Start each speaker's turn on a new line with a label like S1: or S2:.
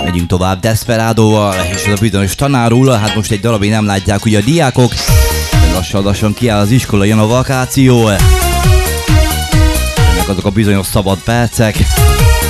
S1: Megyünk tovább Desperadóval, és az a bizonyos tanárul, hát most egy darabig nem látják ugye a diákok, de lassan kiáll az iskola, jön a vakáció. Ennek azok a bizonyos szabad percek.